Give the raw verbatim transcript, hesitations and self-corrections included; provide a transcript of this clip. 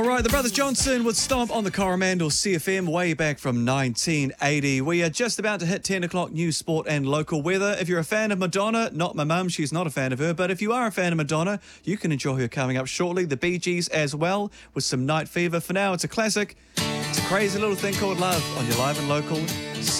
All right, the Brothers Johnson with Stomp on the Coromandel C F M way back from nineteen eighty. We are just about to hit ten o'clock news, sport and local weather. If you're a fan of Madonna, not my mum, she's not a fan of her, but if you are a fan of Madonna, you can enjoy her coming up shortly. The Bee Gees as well with some Night Fever. For now, it's a classic. It's a crazy little thing called love on your live and local